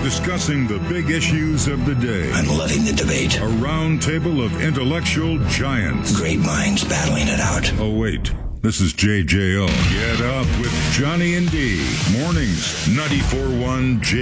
discussing the big issues of the day. I'm loving the debate. A round table of intellectual giants. Great minds battling it out. Oh, wait. This is JJO. Get up with Johnny and D. Mornings, 94.1 J.